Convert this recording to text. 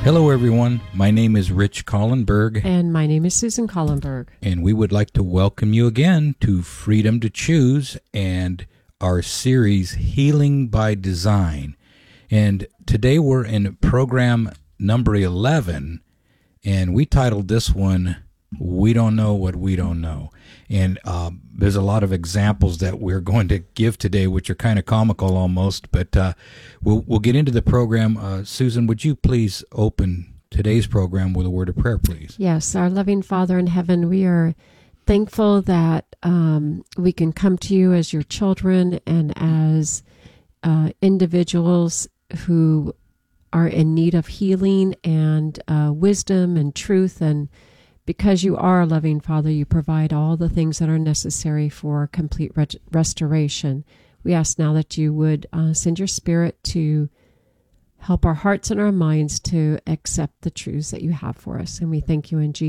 Hello, everyone. My name is Rich Collenberg, And my name is Susan Collenberg. and we would like to welcome you again to Freedom to Choose and our series, Healing by Design. And today we're in program number 11, and we titled this one, We Don't Know What We Don't Know. And there's a lot of examples that we're going to give today, which are kind of comical almost, but we'll get into the program. Susan, would you please open today's program with a word of prayer, please? Yes, our loving Father in heaven, we are thankful that we can come to you as your children and as individuals who are in need of healing and wisdom and truth. And because you are a loving Father, you provide all the things that are necessary for complete restoration. We ask now that you would send your Spirit to help our hearts and our minds to accept the truths that you have for us. And we thank you in Jesus'